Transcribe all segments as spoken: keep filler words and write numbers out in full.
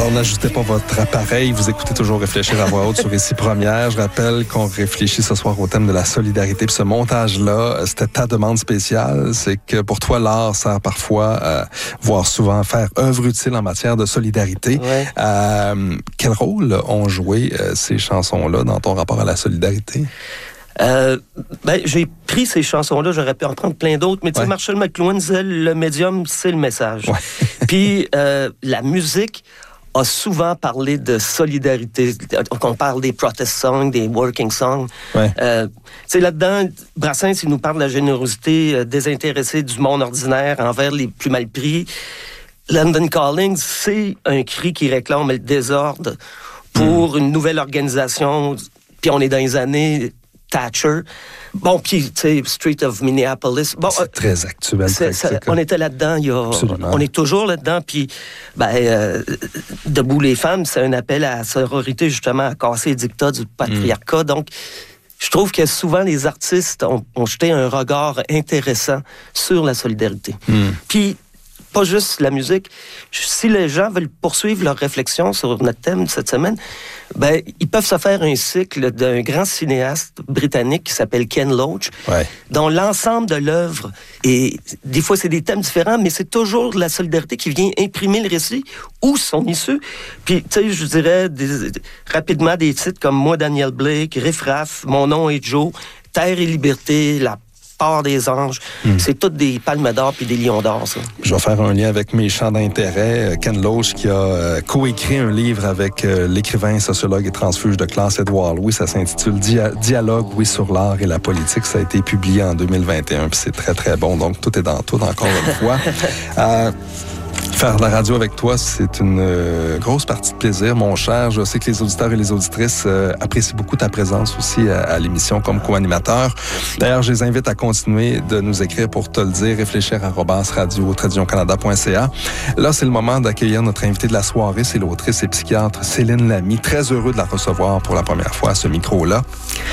Alors, n'ajoutez pas votre appareil. Vous écoutez toujours Réfléchir à voix haute sur Ici Première. Je rappelle qu'on réfléchit ce soir au thème de la solidarité. Puis ce montage-là, c'était ta demande spéciale. C'est que pour toi, l'art sert parfois, euh, voire souvent, faire œuvre utile en matière de solidarité. Ouais. Euh, quel rôle ont joué euh, ces chansons-là dans ton rapport à la solidarité? Euh, ben, j'ai pris ces chansons-là, j'aurais pu en prendre plein d'autres, mais tu sais, Ouais. Marshall McLuhan disait, le médium, c'est le message. Ouais. Puis, euh, la musique a souvent parlé de solidarité. On parle des protest songs, des working songs. Ouais. Euh, tu sais, là-dedans, Brassens, il nous parle de la générosité euh, désintéressée du monde ordinaire envers les plus mal pris. London Calling, c'est un cri qui réclame le désordre pour mm. une nouvelle organisation. Puis on est dans les années Thatcher. Bon, puis, tu sais, Street of Minneapolis. Bon, c'est euh, très actuel. C'est, très, ça, on était là-dedans. Il y a, Absolument. On est toujours là-dedans. Puis, ben, euh, Debout les femmes, c'est un appel à la sororité, justement, à casser les dictats du patriarcat. Mm. Donc, je trouve que souvent, les artistes ont, ont jeté un regard intéressant sur la solidarité. Mm. Puis, pas juste la musique. Si les gens veulent poursuivre leur réflexion sur notre thème cette semaine, ben, ils peuvent se faire un cycle d'un grand cinéaste britannique qui s'appelle Ken Loach, ouais. dont l'ensemble de l'œuvre, et des fois c'est des thèmes différents, mais c'est toujours la solidarité qui vient imprimer le récit ou son issue. Puis, tu sais, je dirais des, rapidement des titres comme Moi, Daniel Blake, Riff Raff, Mon nom est Joe, Terre et liberté, La part des anges. Mm. C'est toutes des palmes d'or puis des lions d'or, ça. Je vais faire un lien avec mes champs d'intérêt. Ken Loach qui a euh, coécrit un livre avec euh, l'écrivain, sociologue et transfuge de classe Édouard Louis. Ça s'intitule Dia- Dialogue, oui, sur l'art et la politique. Ça a été publié en deux mille vingt et un puis c'est très, très bon. Donc, tout est dans tout, encore une fois. Euh, Faire de la radio avec toi, c'est une euh, grosse partie de plaisir, mon cher. Je sais que les auditeurs et les auditrices euh, apprécient beaucoup ta présence aussi à, à l'émission comme co-animateur. D'ailleurs, je les invite à continuer de nous écrire pour te le dire, réfléchir arobase radio tradition canada point c a. Là, c'est le moment d'accueillir notre invitée de la soirée, c'est l'autrice et psychiatre Céline Lamy. Très heureux de la recevoir pour la première fois à ce micro-là.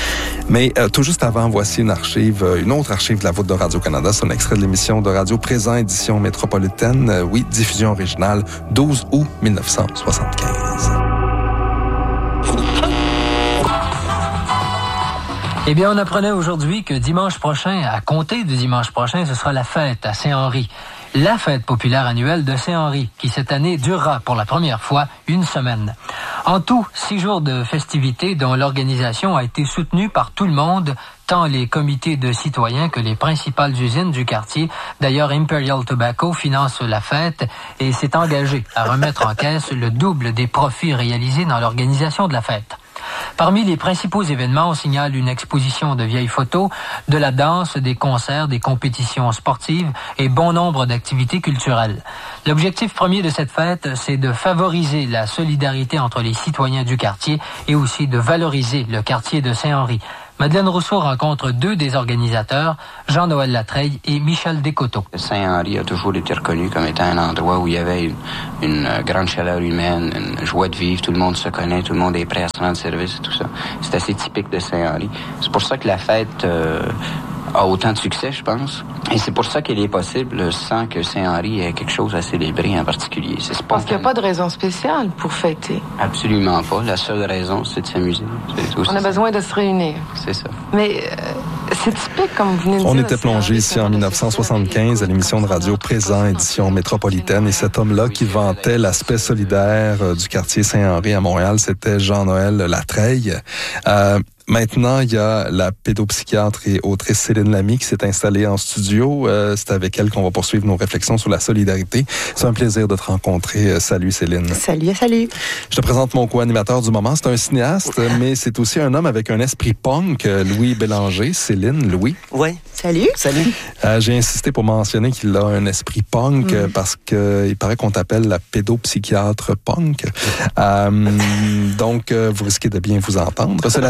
Mais euh, tout juste avant, voici une archive, une autre archive de la voûte de Radio-Canada. C'est un extrait de l'émission de Radio Présent, édition métropolitaine. Euh, oui, diffusion originale, douze août mille neuf cent soixante-quinze. Eh bien, on apprenait aujourd'hui que dimanche prochain, à compter de dimanche prochain, ce sera la fête à Saint-Henri. La fête populaire annuelle de Saint-Henri, qui cette année durera pour la première fois une semaine. En tout, six jours de festivités dont l'organisation a été soutenue par tout le monde, tant les comités de citoyens que les principales usines du quartier. D'ailleurs, Imperial Tobacco finance la fête et s'est engagé à remettre en caisse le double des profits réalisés dans l'organisation de la fête. Parmi les principaux événements, on signale une exposition de vieilles photos, de la danse, des concerts, des compétitions sportives et bon nombre d'activités culturelles. L'objectif premier de cette fête, c'est de favoriser la solidarité entre les citoyens du quartier et aussi de valoriser le quartier de Saint-Henri. Madeleine Rousseau rencontre deux des organisateurs, Jean-Noël Latreille et Michel Descoteaux. Saint-Henri a toujours été reconnu comme étant un endroit où il y avait une, une grande chaleur humaine, une joie de vivre, tout le monde se connaît, tout le monde est prêt à se rendre service et tout ça. C'est assez typique de Saint-Henri. C'est pour ça que la fête euh, a autant de succès, je pense. Et c'est pour ça qu'il est possible, sans que Saint-Henri ait quelque chose à célébrer en particulier. C'est Parce qu'il n'y a pas de raison spéciale pour fêter. Absolument pas. La seule raison, c'est de s'amuser. C'est aussi On a ça. besoin de se réunir. C'est ça. Mais euh, c'est typique, comme vous venez de On dire. était plongé ici en dix-neuf cent soixante-quinze à l'émission de Radio Présent, édition métropolitaine. Et cet homme-là qui vantait l'aspect solidaire euh, du quartier Saint-Henri à Montréal, c'était Jean-Noël Latreille. Euh, Maintenant, il y a la pédopsychiatre et autrice Céline Lamy qui s'est installée en studio. Euh, c'est avec elle qu'on va poursuivre nos réflexions sur la solidarité. C'est un plaisir de te rencontrer. Salut Céline. Salut, salut. Je te présente mon co-animateur du moment. C'est un cinéaste, mais c'est aussi un homme avec un esprit punk, Louis Bélanger. Céline, Louis. Oui. Salut. Salut. Euh, j'ai insisté pour mentionner qu'il a un esprit punk mm. parce que il paraît qu'on t'appelle la pédopsychiatre punk. Euh, donc, euh, vous risquez de bien vous entendre. Cela dit, avant de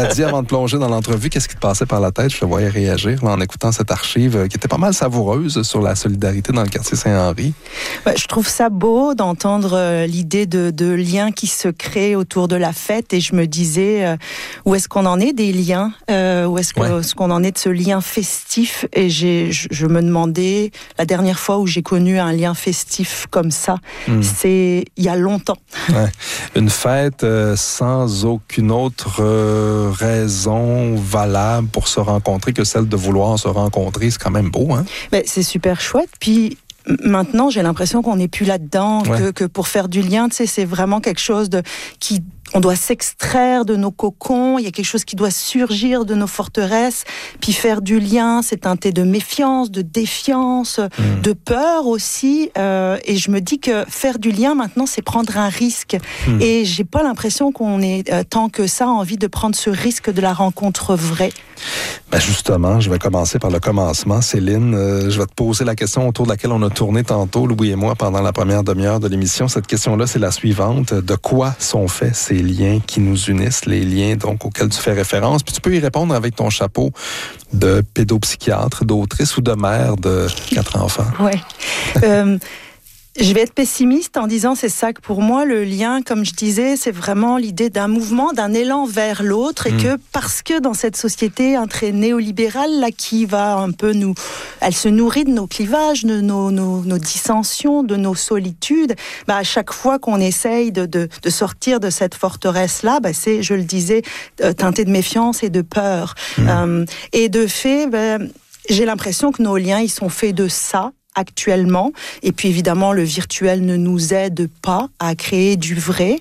plonger dans l'entrevue. Qu'est-ce qui te passait par la tête? Je te voyais réagir là, en écoutant cette archive euh, qui était pas mal savoureuse sur la solidarité dans le quartier Saint-Henri. Ouais, je trouve ça beau d'entendre euh, l'idée de, de liens qui se créent autour de la fête et je me disais euh, où est-ce qu'on en est des liens? Euh, où est-ce, que, ouais. est-ce qu'on en est de ce lien festif? Et j'ai, je, je me demandais, la dernière fois où j'ai connu un lien festif comme ça, mmh. c'est il y a longtemps. Ouais. Une fête euh, sans aucune autre euh, raison valable pour se rencontrer que celle de vouloir se rencontrer, c'est quand même beau, hein? Ben, c'est super chouette, puis maintenant, j'ai l'impression qu'on n'est plus là-dedans, ouais. que, que pour faire du lien, tu sais, c'est vraiment quelque chose de qui on doit s'extraire de nos cocons, il y a quelque chose qui doit surgir de nos forteresses, puis faire du lien, c'est teinté de méfiance, de défiance, mmh. de peur aussi, euh, et je me dis que faire du lien maintenant, c'est prendre un risque, mmh. et j'ai pas l'impression qu'on ait euh, tant que ça envie de prendre ce risque de la rencontre vraie. Ben justement, je vais commencer par le commencement. Céline, euh, je vais te poser la question autour de laquelle on a tourné tantôt, Louis et moi, pendant la première demi-heure de l'émission. Cette question-là, c'est la suivante. De quoi sont faits ces liens qui nous unissent, les liens donc auxquels tu fais référence? Puis tu peux y répondre avec ton chapeau de pédopsychiatre, d'autrice ou de mère de quatre enfants. Oui. euh... Je vais être pessimiste en disant c'est ça que pour moi le lien, comme je disais, c'est vraiment l'idée d'un mouvement, d'un élan vers l'autre et mmh. que parce que dans cette société un trait néolibérale là qui va un peu nous, elle se nourrit de nos clivages, de nos, nos, nos dissensions, de nos solitudes. Bah à chaque fois qu'on essaye de, de, de sortir de cette forteresse là, bah c'est, je le disais, euh, teinté de méfiance et de peur. Mmh. Euh, et de fait, bah, j'ai l'impression que nos liens ils sont faits de ça. Actuellement, et puis évidemment le virtuel ne nous aide pas à créer du vrai.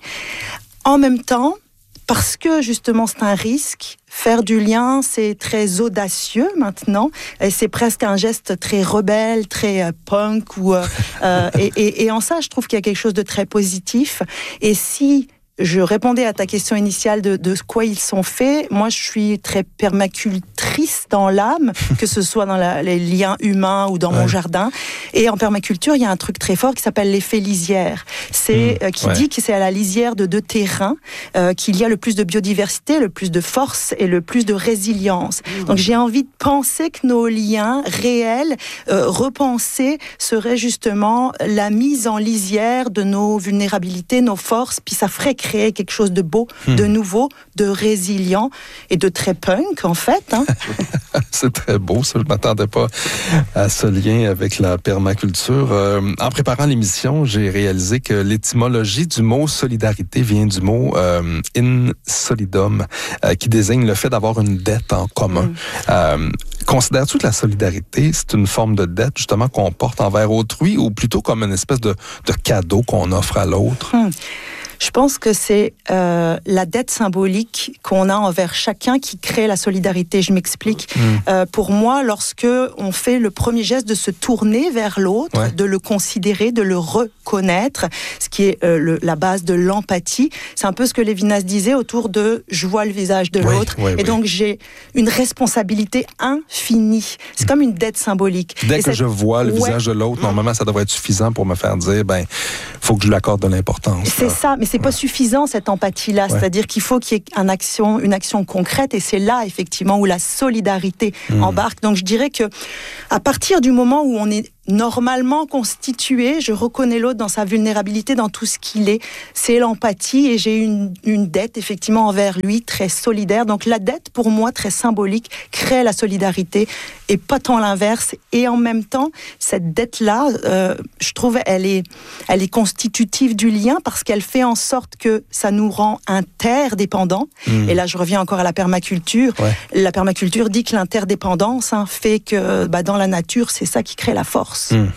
En même temps, parce que justement c'est un risque, faire du lien c'est très audacieux maintenant, et c'est presque un geste très rebelle, très euh, punk, ou, euh, euh, et, et, et en ça je trouve qu'il y a quelque chose de très positif, et si je répondais à ta question initiale de, de quoi ils sont faits. Moi, je suis très permacultrice dans l'âme, que ce soit dans la, les liens humains ou dans ouais. mon jardin. Et en permaculture, il y a un truc très fort qui s'appelle l'effet lisière. C'est mmh, euh, qui ouais. dit que c'est à la lisière de deux terrains euh, qu'il y a le plus de biodiversité, le plus de force et le plus de résilience. Mmh. Donc, j'ai envie de penser que nos liens réels, euh, repensés, seraient justement la mise en lisière de nos vulnérabilités, nos forces, puis ça ferait créer quelque chose de beau, hmm. de nouveau, de résilient et de très punk, en fait. Hein. C'est très beau, ça. Je ne m'attendais pas à ce lien avec la permaculture. Euh, en préparant l'émission, j'ai réalisé que l'étymologie du mot solidarité vient du mot euh, in solidum, euh, qui désigne le fait d'avoir une dette en commun. Hmm. Euh, considères-tu que la solidarité, c'est une forme de dette, justement, qu'on porte envers autrui, ou plutôt comme une espèce de, de cadeau qu'on offre à l'autre? Hmm. Je pense que c'est euh, la dette symbolique qu'on a envers chacun qui crée la solidarité. Je m'explique. Mmh. Euh, pour moi, lorsque on fait le premier geste de se tourner vers l'autre, ouais. de le considérer, de le reconnaître, ce qui est euh, le, la base de l'empathie, c'est un peu ce que Lévinas disait autour de « je vois le visage de oui, l'autre oui, ». Et oui. donc, j'ai une responsabilité infinie. C'est mmh. comme une dette symbolique. Dès Et que cette... je vois le ouais. visage de l'autre, normalement, ça devrait être suffisant pour me faire dire « ben, faut que je lui accorde de l'importance ». C'est là. ça, mais c'est pas suffisant cette empathie-là, ouais. c'est-à-dire qu'il faut qu'il y ait une action, une action concrète, et c'est là effectivement où la solidarité mmh. embarque. Donc je dirais que à partir du moment où on est normalement constitué, je reconnais l'autre dans sa vulnérabilité, dans tout ce qu'il est, c'est l'empathie, et j'ai une, une dette effectivement envers lui très solidaire. Donc la dette, pour moi, très symbolique, crée la solidarité et pas tant l'inverse. Et en même temps, cette dette-là, euh, je trouve, elle est, elle est constitutive du lien parce qu'elle fait en sorte que ça nous rend interdépendants. Mmh. Et là, je reviens encore à la permaculture. Ouais. La permaculture dit que l'interdépendance hein, fait que bah, dans la nature, c'est ça qui crée la force. Mmh.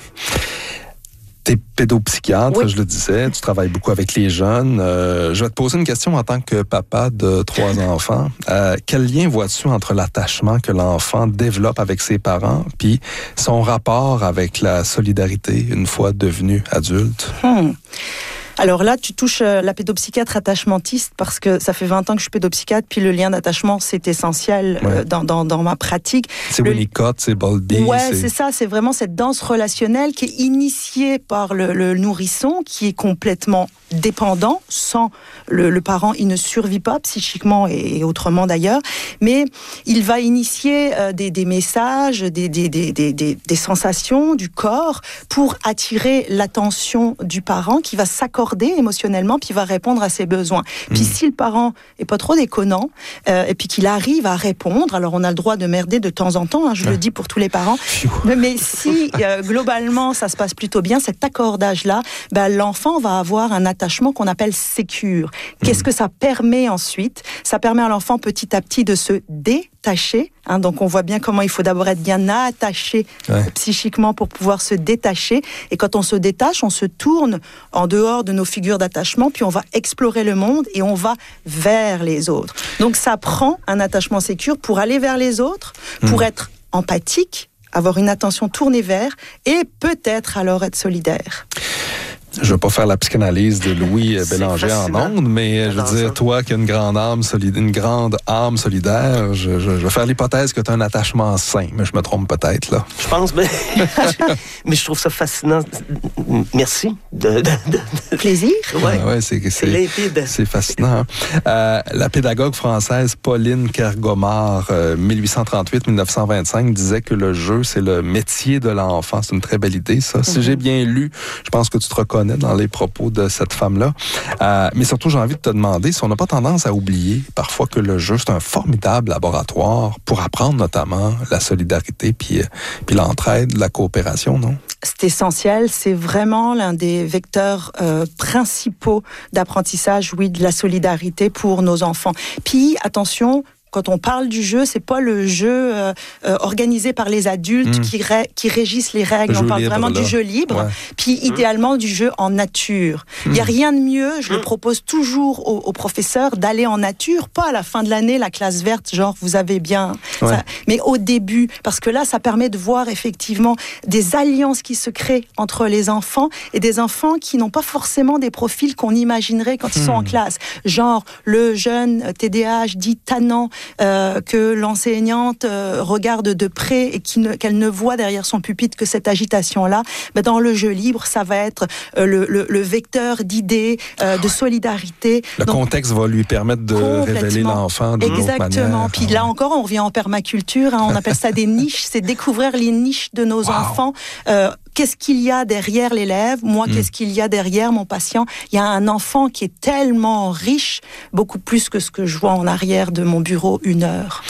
T'es pédopsychiatre, oui. je le disais, tu travailles beaucoup avec les jeunes. Euh, je vais te poser une question en tant que papa de trois enfants. Euh, quel lien vois-tu entre l'attachement que l'enfant développe avec ses parents puis son rapport avec la solidarité une fois devenu adulte? Mmh. Alors là, tu touches la pédopsychiatre attachementiste parce que ça fait vingt ans que je suis pédopsychiatre, puis le lien d'attachement, c'est essentiel ouais. euh, dans, dans, dans ma pratique. C'est le... Winnicott, c'est Bowlby. Ouais, c'est... c'est ça, c'est vraiment cette danse relationnelle qui est initiée par le, le nourrisson, qui est complètement dépendant. Sans le, le parent, il ne survit pas psychiquement et autrement d'ailleurs, mais il va initier euh, des, des messages, des, des, des, des, des, des sensations du corps pour attirer l'attention du parent qui va s'accorder émotionnellement puis va répondre à ses besoins. Mmh. Puis si le parent est pas trop déconnant euh, et puis qu'il arrive à répondre, alors on a le droit de merder de temps en temps, hein, je ouais. le dis pour tous les parents, mais, mais si euh, globalement ça se passe plutôt bien, cet accordage-là, ben, l'enfant va avoir un attachement qu'on appelle sécure. Qu'est-ce mmh. que ça permet ensuite? Ça permet à l'enfant petit à petit de se détacher. Hein, donc on voit bien comment il faut d'abord être bien attaché ouais. psychiquement pour pouvoir se détacher. Et quand on se détache, on se tourne en dehors de nos figures d'attachement, puis on va explorer le monde et on va vers les autres. Donc ça prend un attachement sécure pour aller vers les autres, pour mmh. être empathique, avoir une attention tournée vers et peut-être alors être solidaire. Je ne veux pas faire la psychanalyse de Louis Bélanger en ondes, mais je veux dire, toi qui as une grande âme solidaire, une grande âme solidaire, je, je, je vais faire l'hypothèse que tu as un attachement sain, mais je me trompe peut-être, là. Je pense, mais, mais je trouve ça fascinant. Merci. De, de, de... Plaisir. Ouais, ah ouais, c'est, c'est, c'est limpide. C'est fascinant. Euh, la pédagogue française Pauline Kergomar, euh, dix-huit cent trente-huit à dix-neuf cent vingt-cinq, disait que le jeu, c'est le métier de l'enfant. C'est une très belle idée, ça. Mm-hmm. Si j'ai bien lu, je pense que tu te reconnais dans les propos de cette femme-là. Euh, mais surtout, j'ai envie de te demander si on n'a pas tendance à oublier parfois que le jeu, c'est un formidable laboratoire pour apprendre notamment la solidarité puis, puis l'entraide, la coopération, non? C'est essentiel, c'est vraiment l'un des vecteurs euh, principaux d'apprentissage, oui, de la solidarité pour nos enfants. Puis, attention, quand on parle du jeu, c'est pas le jeu euh, euh, organisé par les adultes mmh. qui, ré, qui régissent les règles. On parle libre, vraiment là. Du jeu libre, ouais. puis idéalement du jeu en nature. Il mmh. y a rien de mieux, je mmh. le propose toujours aux, aux professeurs, d'aller en nature, pas à la fin de l'année, la classe verte, genre vous avez bien, ouais. ça, mais au début, parce que là, ça permet de voir effectivement des alliances qui se créent entre les enfants et des enfants qui n'ont pas forcément des profils qu'on imaginerait quand mmh. ils sont en classe. Genre le jeune T D A H dit tannant, Euh, que l'enseignante euh, regarde de près et qui ne, qu'elle ne voit derrière son pupitre que cette agitation-là, ben dans le jeu libre, ça va être euh, le, le, le vecteur d'idées, euh, de solidarité. Le Donc, contexte va lui permettre de révéler l'enfant d'une autre manière. Exactement. Puis là encore, on revient en permaculture, hein, on appelle ça des niches, c'est découvrir les niches de nos wow. enfants. Euh, Qu'est-ce qu'il y a derrière l'élève? Moi, mmh. qu'est-ce qu'il y a derrière mon patient? Il y a un enfant qui est tellement riche, beaucoup plus que ce que je vois en arrière de mon bureau une heure.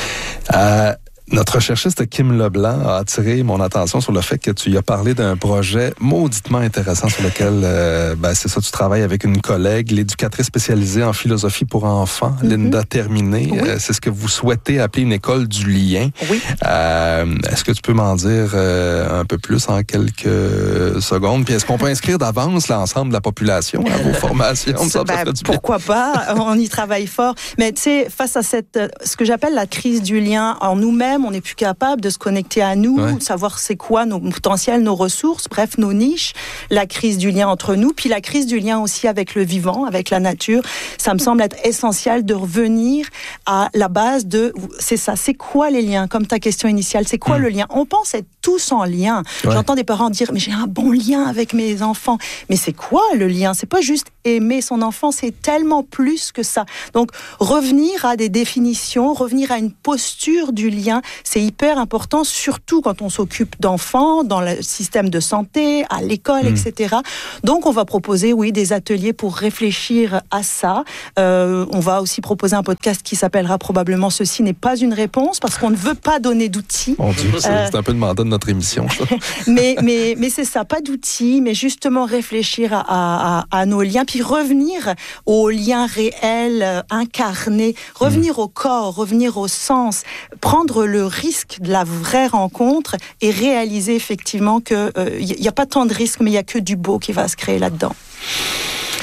Euh... Notre cherchiste Kim Leblanc a attiré mon attention sur le fait que tu y as parlé d'un projet mauditement intéressant sur lequel, euh, ben c'est ça, tu travailles avec une collègue, l'éducatrice spécialisée en philosophie pour enfants, mm-hmm. Linda Terminé. Oui. Euh, c'est ce que vous souhaitez appeler une école du lien. Oui. Euh, est-ce que tu peux m'en dire euh, un peu plus en quelques secondes? Puis est-ce qu'on peut inscrire d'avance l'ensemble de la population à vos formations? Ça, ben, ça du pourquoi bien. pas? On y travaille fort. Mais tu sais, face à cette, ce que j'appelle la crise du lien en nous-mêmes, on n'est plus capable de se connecter à nous, ouais. de savoir c'est quoi nos potentiels, nos ressources, bref, nos niches, la crise du lien entre nous, puis la crise du lien aussi avec le vivant, avec la nature. Ça me semble être essentiel de revenir à la base de, c'est ça, c'est quoi les liens? Comme ta question initiale, c'est quoi mmh. le lien? On pense être tous en lien. Ouais. J'entends des parents dire, mais j'ai un bon lien avec mes enfants. Mais c'est quoi le lien? C'est pas juste aimer son enfant, c'est tellement plus que ça. Donc, revenir à des définitions, revenir à une posture du lien, c'est hyper important, surtout quand on s'occupe d'enfants, dans le système de santé, à l'école, mmh. et cetera. Donc, on va proposer, oui, des ateliers pour réfléchir à ça. Euh, on va aussi proposer un podcast qui s'appellera probablement « Ceci n'est pas une réponse » parce qu'on ne veut pas donner d'outils. Mon Dieu, c'est, euh, c'est un peu le mandat de notre émission, ça. mais, mais, mais c'est ça, pas d'outils, mais justement réfléchir à, à, à nos liens, puis revenir aux liens réels, euh, incarnés, revenir mmh. au corps, revenir au sens, prendre le risque de la vraie rencontre et réaliser effectivement qu'il n'y euh, a pas tant de risques, mais il n'y a que du beau qui va se créer là-dedans.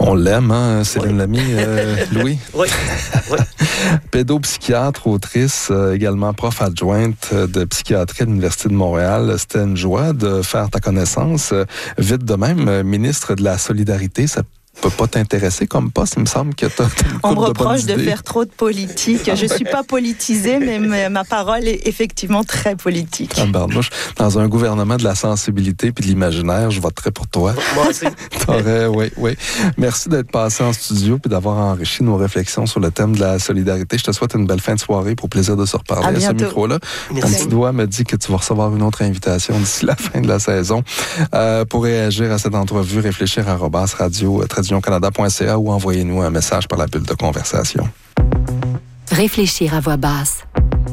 On l'aime, hein, Céline oui. Lamy, euh, Louis? Oui. oui. Pédopsychiatre, autrice, euh, également prof adjointe de psychiatrie à l'Université de Montréal. C'était une joie de faire ta connaissance. Euh, vite de même, euh, ministre de la Solidarité, ça peut pas t'intéresser comme poste, il me semble que tu as une On me couple de reproche de, de faire trop de politique. Je suis pas politisée, mais ma parole est effectivement très politique. Ah, barnouche, dans un gouvernement de la sensibilité puis de l'imaginaire, je voterais pour toi. Moi aussi. T'aurais, oui, oui. Merci d'être passé en studio puis d'avoir enrichi nos réflexions sur le thème de la solidarité. Je te souhaite une belle fin de soirée pour plaisir de se reparler à, à ce micro-là. Merci. Ton petit doigt me dit que tu vas recevoir une autre invitation d'ici la fin de la saison. Euh, pour réagir à cette entrevue, réfléchir à arobase radio traduction canada point c a ou envoyez-nous un message par la bulle de conversation. Réfléchir à voix basse.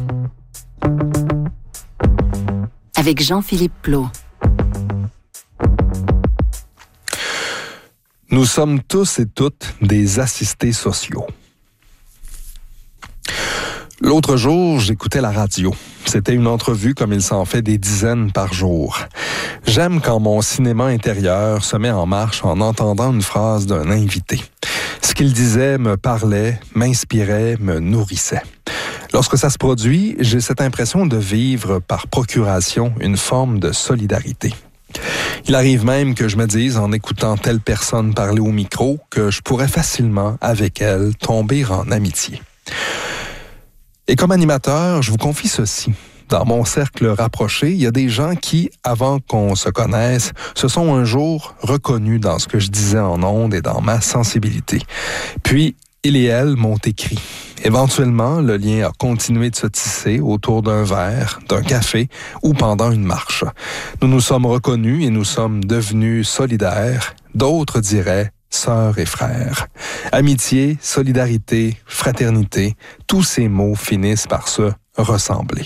Avec Jean-Philippe Plot. Nous sommes tous et toutes des assistés sociaux. L'autre jour, j'écoutais la radio. C'était une entrevue comme il s'en fait des dizaines par jour. J'aime quand mon cinéma intérieur se met en marche en entendant une phrase d'un invité. Ce qu'il disait me parlait, m'inspirait, me nourrissait. Lorsque ça se produit, j'ai cette impression de vivre par procuration une forme de solidarité. Il arrive même que je me dise, en écoutant telle personne parler au micro, que je pourrais facilement, avec elle, tomber en amitié. Et comme animateur, je vous confie ceci. Dans mon cercle rapproché, il y a des gens qui, avant qu'on se connaisse, se sont un jour reconnus dans ce que je disais en ondes et dans ma sensibilité. Puis, ils et elles m'ont écrit. Éventuellement, le lien a continué de se tisser autour d'un verre, d'un café ou pendant une marche. Nous nous sommes reconnus et nous sommes devenus solidaires. D'autres diraient sœurs et frères. Amitié, solidarité, fraternité, tous ces mots finissent par se ressembler.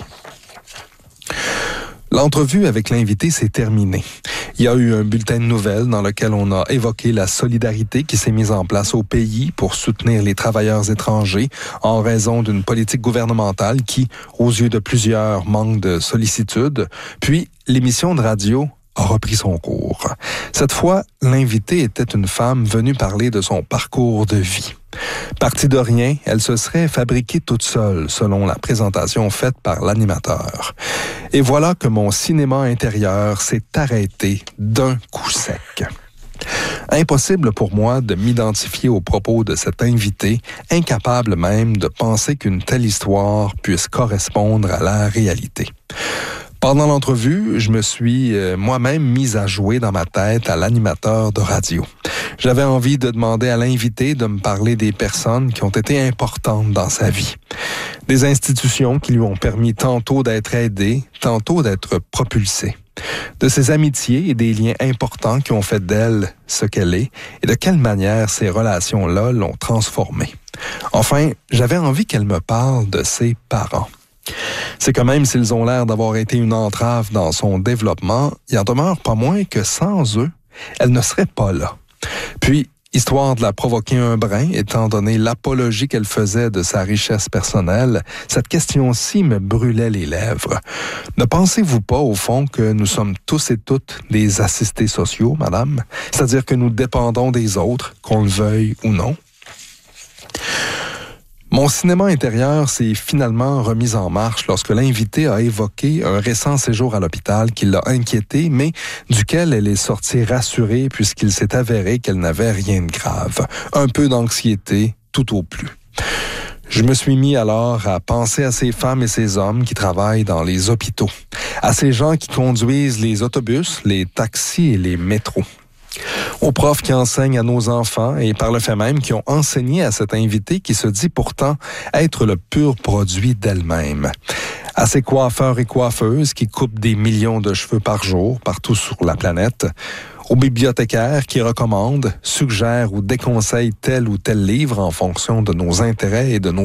L'entrevue avec l'invité s'est terminée. Il y a eu un bulletin de nouvelles dans lequel on a évoqué la solidarité qui s'est mise en place au pays pour soutenir les travailleurs étrangers en raison d'une politique gouvernementale qui, aux yeux de plusieurs, manque de sollicitude. Puis, l'émission de radio a repris son cours. Cette fois, l'invitée était une femme venue parler de son parcours de vie. Partie de rien, elle se serait fabriquée toute seule, selon la présentation faite par l'animateur. Et voilà que mon cinéma intérieur s'est arrêté d'un coup sec. Impossible pour moi de m'identifier aux propos de cet invité, incapable même de penser qu'une telle histoire puisse correspondre à la réalité. Pendant l'entrevue, je me suis euh, moi-même mis à jouer dans ma tête à l'animateur de radio. J'avais envie de demander à l'invité de me parler des personnes qui ont été importantes dans sa vie. Des institutions qui lui ont permis tantôt d'être aidé, tantôt d'être propulsé. De ses amitiés et des liens importants qui ont fait d'elle ce qu'elle est et de quelle manière ces relations-là l'ont transformée. Enfin, j'avais envie qu'elle me parle de ses parents. C'est que même s'ils ont l'air d'avoir été une entrave dans son développement, il en demeure pas moins que sans eux, elle ne serait pas là. Puis, histoire de la provoquer un brin, étant donné l'apologie qu'elle faisait de sa richesse personnelle, cette question-ci me brûlait les lèvres. Ne pensez-vous pas, au fond, que nous sommes tous et toutes des assistés sociaux, madame? C'est-à-dire que nous dépendons des autres, qu'on le veuille ou non? Mon cinéma intérieur s'est finalement remis en marche lorsque l'invité a évoqué un récent séjour à l'hôpital qui l'a inquiétée, mais duquel elle est sortie rassurée puisqu'il s'est avéré qu'elle n'avait rien de grave. Un peu d'anxiété, tout au plus. Je me suis mis alors à penser à ces femmes et ces hommes qui travaillent dans les hôpitaux, à ces gens qui conduisent les autobus, les taxis et les métros. Aux profs qui enseignent à nos enfants et par le fait même qui ont enseigné à cet invité qui se dit pourtant être le pur produit d'elle-même. À ces coiffeurs et coiffeuses qui coupent des millions de cheveux par jour partout sur la planète. Aux bibliothécaires qui recommandent, suggèrent ou déconseillent tel ou tel livre en fonction de nos intérêts et de nos